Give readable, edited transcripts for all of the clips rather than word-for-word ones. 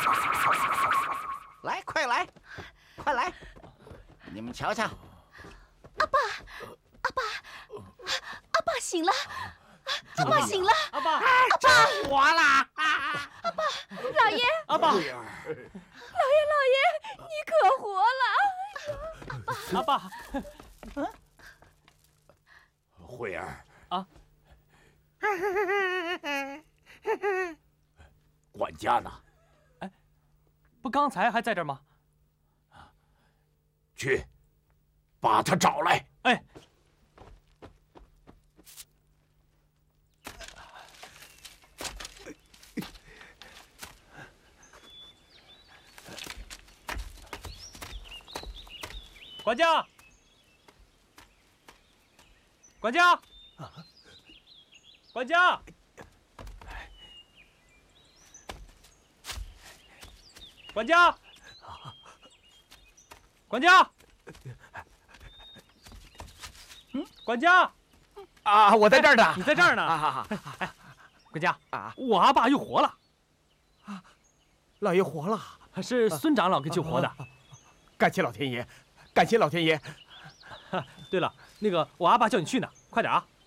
来，快来，快来！你们瞧瞧， 阿爸，阿爸，阿爸醒了，阿爸醒了， 阿爸， 阿爸活了！ 阿爸，老爷， 阿爸， 老爷，你可活了！ 阿爸， 慧儿啊， 管家呢？ 哎，不刚才还在这儿吗？ 去，把他找来。 哎。管家，管家，管家，管家，管家，管家， 啊，我在这儿呢。 你在这儿呢。哎，管家，我阿爸又活了。 老爷活了， 是孙长老给救活的。 感谢老天爷，感谢老天爷。 对了，那个我阿爸叫你去呢，快点啊！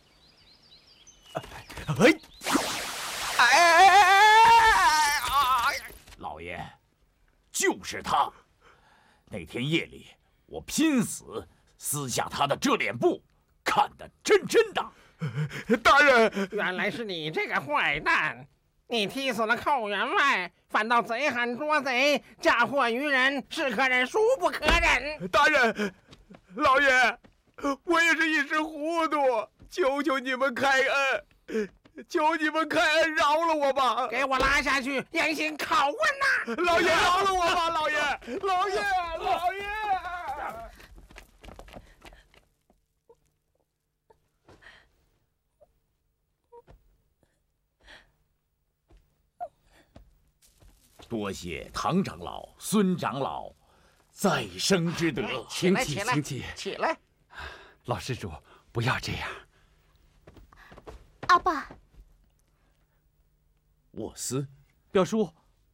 老爷，就是他。那天夜里，我拼死撕下他的遮脸布，看得真真的。 大人， 原来是你这个坏蛋！你踢死了寇员外，反倒贼喊捉贼，嫁祸于人，是可忍，孰不可忍！ 大人，老爷，我也是一时糊涂，求求你们开恩，求你们开恩饶了我吧！ 给我拉下去严刑拷问呐！ 老爷饶了我吧！老爷，老爷，老爷！ 多谢唐长老、孙长老再生之德， 起来，起来， 请起， 起来！ 老施主，不要这样。 阿爸， 沃斯， 表叔，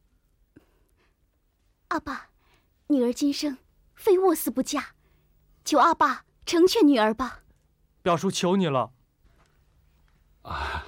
阿爸，女儿今生非沃斯不嫁，求阿爸成全女儿吧。 表叔求你了。 啊，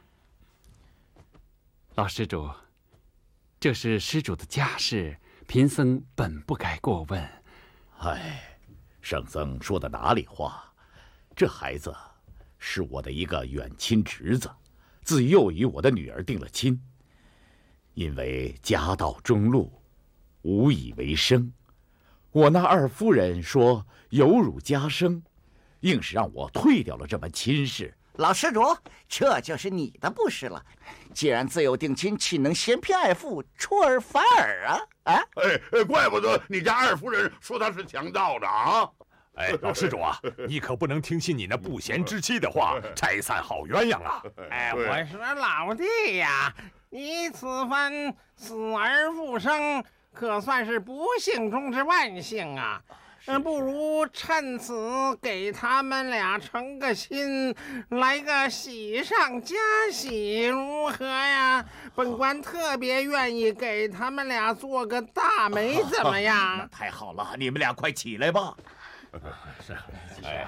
老施主，这是施主的家事，贫僧本不该过问。 哎，圣僧说的哪里话？这孩子是我的一个远亲侄子，自幼与我的女儿定了亲。因为家道中落，无以为生，我那二夫人说有辱家声，硬是让我退掉了这门亲事。 老施主，这就是你的不是了。既然自有定亲，岂能嫌贫爱富，出尔反尔啊？啊！ 怪不得你家二夫人说他是强盗的啊！ 哎，老施主啊，你可不能听信你那不贤之妻的话，拆散好鸳鸯啊！ 哎，我说老弟呀，你此番死而复生，可算是不幸中之万幸啊！不如趁此给他们俩成个亲，来个喜上加喜，如何呀？本官特别愿意给他们俩做个大媒，怎么样？ 那太好了，你们俩快起来吧。 是，哎，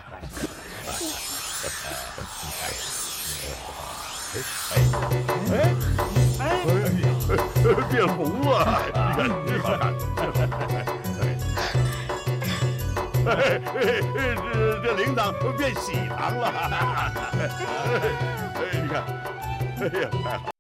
变红了，你看，这铃铛变喜糖了，你看，哎呀，太好。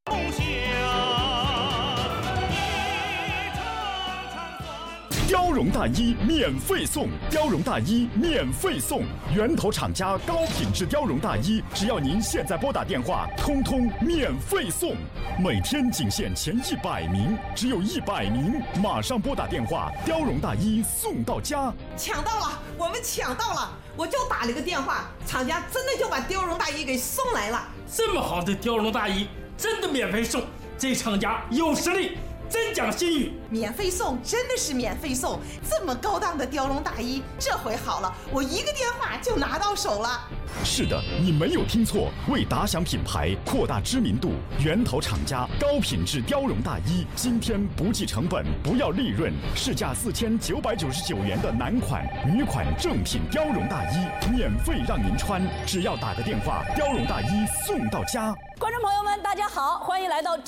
貂绒大衣免费送，貂绒大衣免费送，源头厂家高品质貂绒大衣，只要您现在拨打电话，通通免费送。每天仅限前100名，只有100名，马上拨打电话，貂绒大衣送到家。 抢到了，我们抢到了！我就打了个电话，厂家真的就把貂绒大衣给送来了。 这么好的貂绒大衣，真的免费送，这厂家有实力。 真讲新语。 免费送，真的是免费送！这么高档的貂绒大衣，这回好了，我一个电话就拿到手了。 是的，你没有听错，为打响品牌、扩大知名度，源头厂家高品质貂绒大衣，今天不计成本，不要利润，市价4999元的男款、女款正品貂绒大衣，免费让您穿，只要打个电话，貂绒大衣送到家。 观众朋友们，大家好，欢迎来到